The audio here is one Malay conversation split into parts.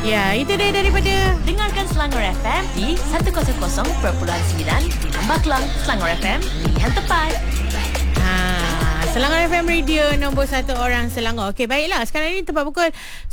Ya, itu dia daripada Dengarkan Selangor FM di 100.9 di Lembah Kelang. Selangor FM, pilihan tepat. Selangor FM Radio nombor 1 orang Selangor. Okey, baiklah. Sekarang ini tepat pukul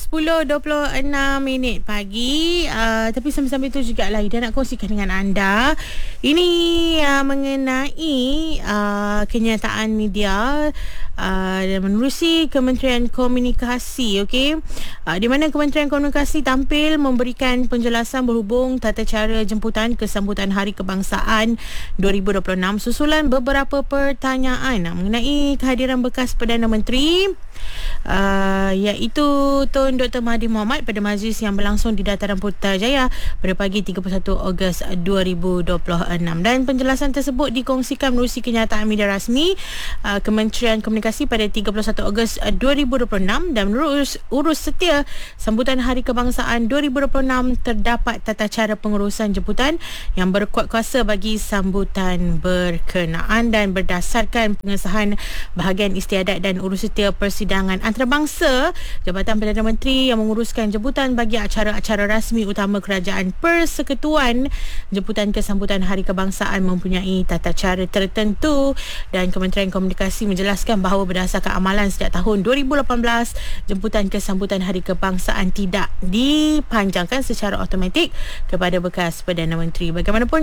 10.26 pagi. Tapi sambil-sambil itu juga lah Ida nak kongsikan dengan anda. Ini mengenai kenyataan media menerusi Kementerian Komunikasi. Okey, di mana Kementerian Komunikasi tampil memberikan penjelasan berhubung tata cara jemputan kesambutan Hari Kebangsaan 2026 susulan beberapa pertanyaan mengenai kehadiran bekas Perdana Menteri iaitu Tun Dr. Mahathir Mohamad pada majlis yang berlangsung di Dataran Putrajaya pada pagi 31 Ogos 2026. Dan penjelasan tersebut dikongsikan menerusi kenyataan media rasmi Kementerian Komunikasi pada 31 Ogos 2026. Dan menurut urus setia sambutan Hari Kebangsaan 2026 terdapat tata cara pengurusan jemputan yang berkuat kuasa bagi sambutan berkenaan dan berdasarkan pengesahan bahagian istiadat dan urus setia persidangan antarabangsa, Jabatan Perdana Menteri yang menguruskan jemputan bagi acara-acara rasmi utama kerajaan persekutuan jemputan kesambutan Hari Kebangsaan mempunyai tata cara tertentu. Dan Kementerian Komunikasi menjelaskan bahawa berdasarkan amalan sejak tahun 2018, jemputan kesambutan Hari Kebangsaan tidak dipanjangkan secara automatik kepada bekas Perdana Menteri. Bagaimanapun